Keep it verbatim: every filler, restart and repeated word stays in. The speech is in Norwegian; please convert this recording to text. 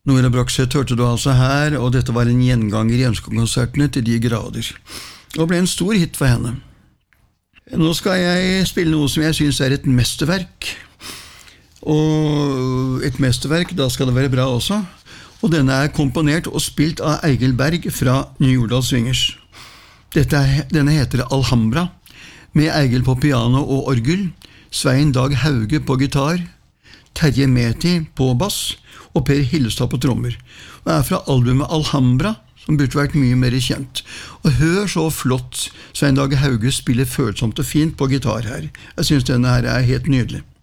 Nora Brakseth hørte du altså her, og dette var en gjenganger i ønskekonsertene til de grader, og ble en stor hit for henne. Nå skal jeg spille noe som jeg synes er et mesterverk, og et mesterverk, da skal det være bra også, og denne er komponert og spilt av Eigil Berg fra New Jordal Swingers. Dette er, denne heter Alhambra, med Eigil på piano og orgel, Svein Dag Hauge på gitar, Terje Meti på bass, og Per Hillestad på trommer. Og er fra albumet Alhambra, som burde vært mye mer kjent. Og hør så flott Svein Dag Hauge spiller følsomt og fint på gitar her. Jeg synes denne her er helt nydelig.